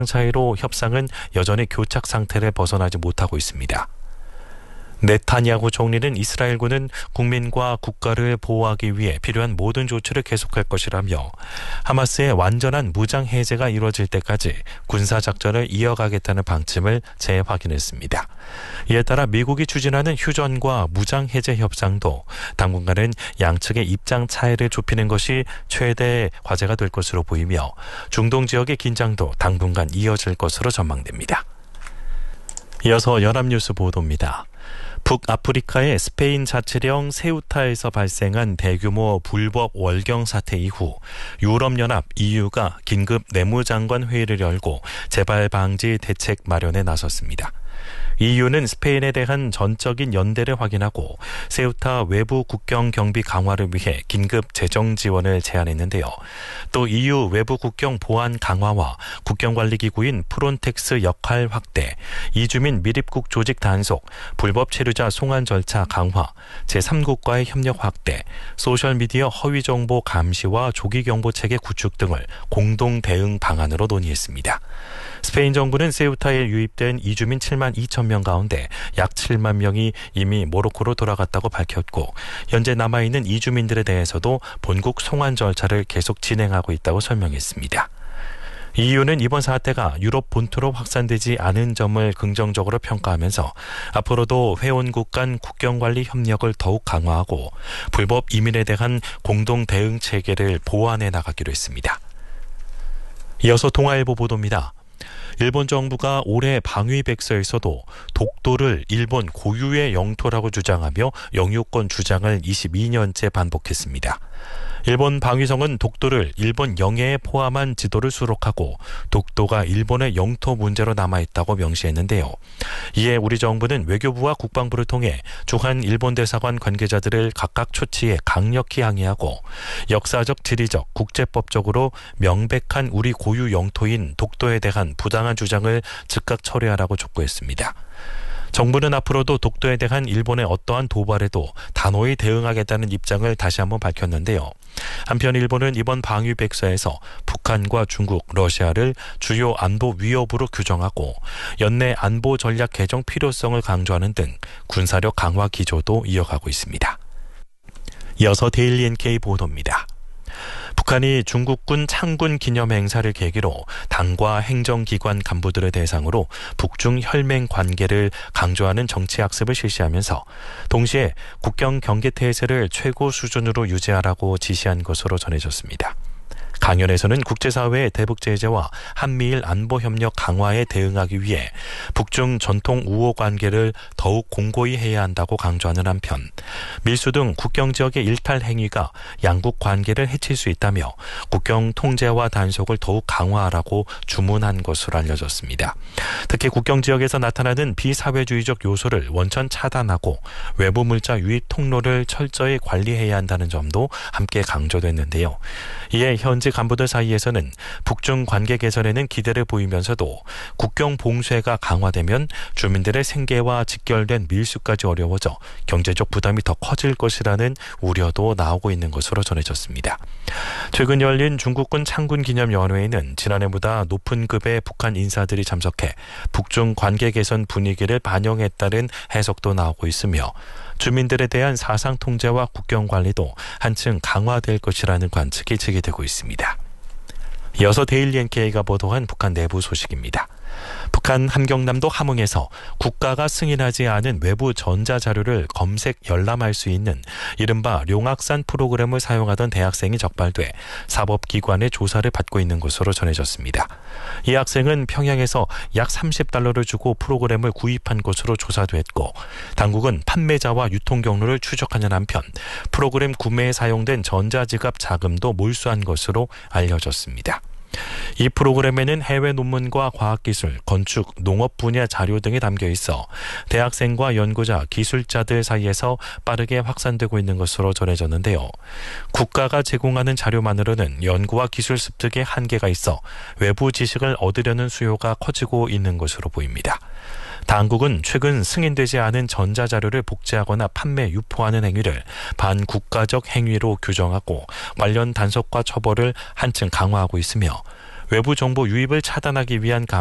차이로 협상은 여전히 교착 상태를 벗어나지 못하고 있습니다. 네타냐후 총리는 이스라엘군은 국민과 국가를 보호하기 위해 필요한 모든 조치를 계속할 것이라며 하마스의 완전한 무장 해제가 이루어질 때까지 군사작전을 이어가겠다는 방침을 재확인했습니다. 이에 따라 미국이 추진하는 휴전과 무장 해제 협상도 당분간은 양측의 입장 차이를 좁히는 것이 최대 과제가 될 것으로 보이며 중동 지역의 긴장도 당분간 이어질 것으로 전망됩니다. 이어서 연합뉴스 보도입니다. 북아프리카의 스페인 자치령 세우타에서 발생한 대규모 불법 월경 사태 이후 유럽연합 EU가 긴급 내무장관 회의를 열고 재발 방지 대책 마련에 나섰습니다. EU는 스페인에 대한 전적인 연대를 확인하고 세우타 외부 국경 경비 강화를 위해 긴급 재정 지원을 제안했는데요. 또 EU 외부 국경 보안 강화와 국경관리기구인 프론텍스 역할 확대, 이주민 밀입국 조직 단속, 불법 체류자 송환 절차 강화, 제3국과의 협력 확대, 소셜미디어 허위 정보 감시와 조기 경보 체계 구축 등을 공동 대응 방안으로 논의했습니다. 스페인 정부는 세우타에 유입된 이주민 7만 2천 명 가운데 약 7만 명이 이미 모로코로 돌아갔다고 밝혔고 현재 남아있는 이주민들에 대해서도 본국 송환 절차를 계속 진행하고 있다고 설명했습니다. EU는 이번 사태가 유럽 본토로 확산되지 않은 점을 긍정적으로 평가하면서 앞으로도 회원국 간 국경관리 협력을 더욱 강화하고 불법 이민에 대한 공동 대응 체계를 보완해 나가기로 했습니다. 이어서 동아일보 보도입니다. 일본 정부가 올해 방위백서에서도 독도를 일본 고유의 영토라고 주장하며 영유권 주장을 22년째 반복했습니다. 일본 방위성은 독도를 일본 영해에 포함한 지도를 수록하고 독도가 일본의 영토 문제로 남아있다고 명시했는데요. 이에 우리 정부는 외교부와 국방부를 통해 주한 일본 대사관 관계자들을 각각 초치해 강력히 항의하고 역사적, 지리적, 국제법적으로 명백한 우리 고유 영토인 독도에 대한 부당한 주장을 즉각 철회하라고 촉구했습니다. 정부는 앞으로도 독도에 대한 일본의 어떠한 도발에도 단호히 대응하겠다는 입장을 다시 한번 밝혔는데요. 한편 일본은 이번 방위백서에서 북한과 중국, 러시아를 주요 안보 위협으로 규정하고 연내 안보 전략 개정 필요성을 강조하는 등 군사력 강화 기조도 이어가고 있습니다. 이어서 데일리 NK 보도입니다. 북한이 중국군 창군 기념 행사를 계기로 당과 행정기관 간부들을 대상으로 북중 혈맹 관계를 강조하는 정치학습을 실시하면서 동시에 국경 경계태세를 최고 수준으로 유지하라고 지시한 것으로 전해졌습니다. 강연에서는 국제사회의 대북 제재와 한미일 안보협력 강화에 대응하기 위해 북중 전통 우호 관계를 더욱 공고히 해야 한다고 강조하는 한편 밀수 등 국경 지역의 일탈 행위가 양국 관계를 해칠 수 있다며 국경 통제와 단속을 더욱 강화하라고 주문한 것으로 알려졌습니다. 특히 국경 지역에서 나타나는 비사회주의적 요소를 원천 차단하고 외부 물자 유입 통로를 철저히 관리해야 한다는 점도 함께 강조됐는데요. 이에 현지 간부들 사이에서는 북중 관계 개선에는 기대를 보이면서도 국경 봉쇄가 강화되면 주민들의 생계와 직결된 밀수까지 어려워져 경제적 부담이 더 커질 것이라는 우려도 나오고 있는 것으로 전해졌습니다. 최근 열린 중국군 창군 기념연회에는 지난해보다 높은 급의 북한 인사들이 참석해 북중 관계 개선 분위기를 반영했다는 해석도 나오고 있으며 주민들에 대한 사상 통제와 국경 관리도 한층 강화될 것이라는 관측이 제기되고 있습니다. 이어서 데일리 NK가 보도한 북한 내부 소식입니다. 북한 함경남도 함흥에서 국가가 승인하지 않은 외부 전자자료를 검색 열람할 수 있는 이른바 룡악산 프로그램을 사용하던 대학생이 적발돼 사법기관의 조사를 받고 있는 것으로 전해졌습니다. 이 학생은 평양에서 약 $30를 주고 프로그램을 구입한 것으로 조사됐고 당국은 판매자와 유통 경로를 추적하는 한편 프로그램 구매에 사용된 전자지갑 자금도 몰수한 것으로 알려졌습니다. 이 프로그램에는 해외 논문과 과학기술, 건축, 농업 분야 자료 등이 담겨 있어 대학생과 연구자, 기술자들 사이에서 빠르게 확산되고 있는 것으로 전해졌는데요. 국가가 제공하는 자료만으로는 연구와 기술 습득에 한계가 있어 외부 지식을 얻으려는 수요가 커지고 있는 것으로 보입니다. 당국은 최근 승인되지 않은 전자자료를 복제하거나 판매, 유포하는 행위를 반국가적 행위로 규정하고 관련 단속과 처벌을 한층 강화하고 있으며 외부 정보 유입을 차단하기 위한